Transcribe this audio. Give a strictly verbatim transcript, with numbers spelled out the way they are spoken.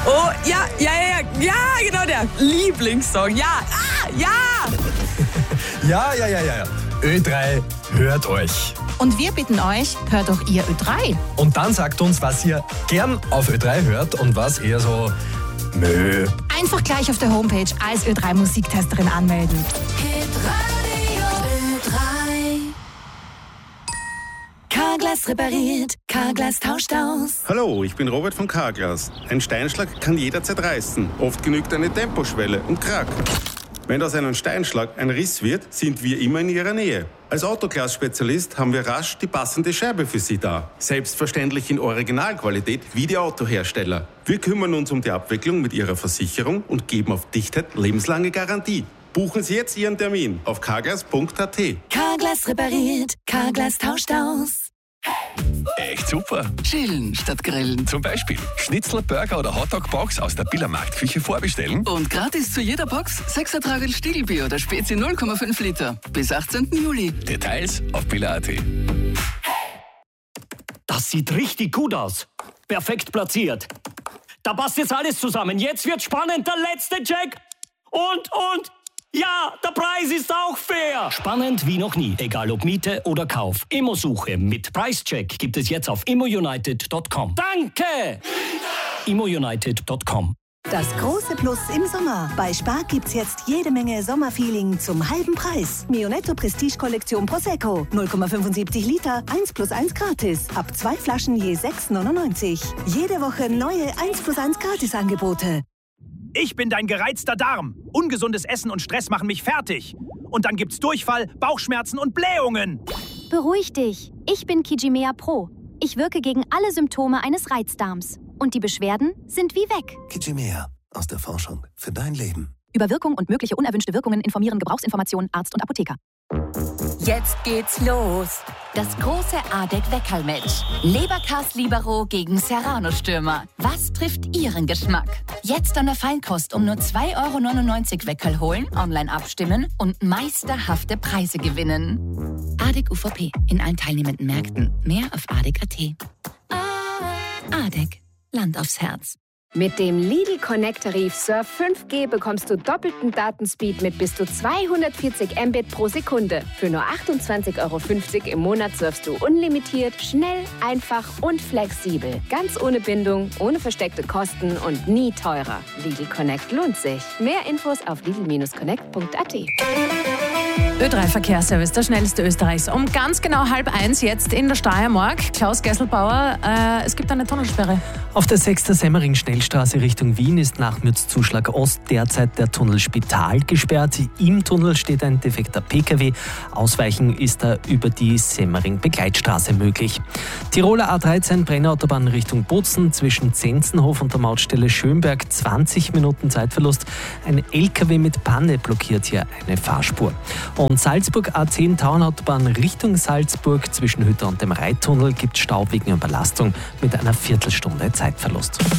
Oh, ja, ja, ja, ja, ja, genau der Lieblingssong. Ja, ah, ja. Ja, ja, ja, ja, ja. Ö drei, hört euch. Und wir bitten euch, hört doch ihr Ö drei. Und dann sagt uns, was ihr gern auf Ö drei hört und was eher so Mö. Einfach gleich auf der Homepage als Ö drei Musiktesterin anmelden. Carglass repariert, Carglass tauscht aus. Hallo, ich bin Robert von Carglass. Ein Steinschlag kann jederzeit reißen. Oft genügt eine Temposchwelle und krack. Wenn aus einem Steinschlag ein Riss wird, sind wir immer in Ihrer Nähe. Als Autoglas-Spezialist haben wir rasch die passende Scheibe für Sie da. Selbstverständlich in Originalqualität wie die Autohersteller. Wir kümmern uns um die Abwicklung mit Ihrer Versicherung und geben auf Dichtheit lebenslange Garantie. Buchen Sie jetzt Ihren Termin auf carglass punkt a t. Carglass repariert, Carglass tauscht aus. Echt super. Chillen statt grillen. Zum Beispiel Schnitzel, Burger oder Hotdog-Box aus der Billermarktküche vorbestellen. Und gratis zu jeder Box sechs Tragel Stiegelbier oder Spezi null Komma fünf Liter. Bis achtzehnten Juli. Details auf biller punkt a t. Das sieht richtig gut aus. Perfekt platziert. Da passt jetzt alles zusammen. Jetzt wird spannend. Der letzte Check. Und, und... Ja, der Preis ist auch fair. Spannend wie noch nie, egal ob Miete oder Kauf. Immosuche mit Preischeck gibt es jetzt auf immounited punkt com. Danke! immounited punkt com. Das große Plus im Sommer. Bei Spar gibt's jetzt jede Menge Sommerfeeling zum halben Preis. Mionetto Prestige Kollektion Prosecco. null Komma fünfundsiebzig Liter, eins plus eins gratis. Ab zwei Flaschen je sechs neunundneunzig. Jede Woche neue eins plus eins gratis Angebote. Ich bin dein gereizter Darm. Ungesundes Essen und Stress machen mich fertig. Und dann gibt's Durchfall, Bauchschmerzen und Blähungen. Beruhig dich. Ich bin Kijimea Pro. Ich wirke gegen alle Symptome eines Reizdarms. Und die Beschwerden sind wie weg. Kijimea. Aus der Forschung für dein Leben. Über Wirkung und mögliche unerwünschte Wirkungen informieren Gebrauchsinformationen Arzt und Apotheker. Jetzt geht's los. Das große A D E C-Weckerl-Match. Leberkas Libero gegen Serrano-Stürmer. Was trifft Ihren Geschmack? Jetzt an der Feinkost um nur zwei Euro neunundneunzig Weckerl holen, online abstimmen und meisterhafte Preise gewinnen. A D E C U V P in allen teilnehmenden Märkten. Mehr auf A D E C punkt a t. A D E C. Land aufs Herz. Mit dem Lidl Connect-Tarif Surf fünf G bekommst du doppelten Datenspeed mit bis zu zweihundertvierzig Mbit pro Sekunde. Für nur achtundzwanzig Euro fünfzig im Monat surfst du unlimitiert, schnell, einfach und flexibel. Ganz ohne Bindung, ohne versteckte Kosten und nie teurer. Lidl Connect lohnt sich. Mehr Infos auf lidl connect punkt a t. Ö drei Verkehrsservice, der schnellste Österreichs. Um ganz genau halb eins jetzt in der Steiermark. Klaus Gesselbauer, äh, es gibt eine Tunnelsperre. Auf der sechster Semmering-Schnellstraße Richtung Wien ist nach Mürzzuschlag Ost derzeit der Tunnel Spital gesperrt. Im Tunnel steht ein defekter P K W. Ausweichen ist da über die Semmering-Begleitstraße möglich. Tiroler A dreizehn Brennautobahn Richtung Bozen zwischen Zenzenhof und der Mautstelle Schönberg zwanzig Minuten Zeitverlust. Ein L K W mit Panne blockiert hier eine Fahrspur. Und Salzburg A zehn Tauernautobahn Richtung Salzburg zwischen Hütter und dem Reittunnel gibt Stau wegen Überlastung mit einer Viertelstunde Zeitverlust.